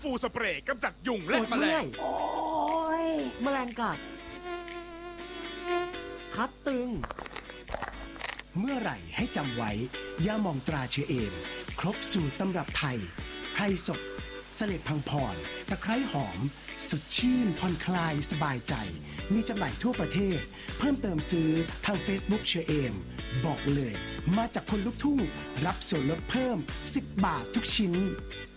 ฟูสเปรย์กำจัดยุงและแมลงโอ้ยแมลงกัดคัดตึงเมื่อไหร่ให้จำไว้ยาหม่องตราเชื้อเอมครบสูตรตำรับไทยไพรสดเสล็ดพังพรตะไคร้หอมสดชื่นผ่อนคลายสบายใจมีจำหน่ายทั่วประเทศเพิ่มเติมซื้อทาง Facebook เชื้อเอมบอกเลยมาจากคนลุกทุ่งรับส่วนลดเพิ่ม10 บาททุกชิ้น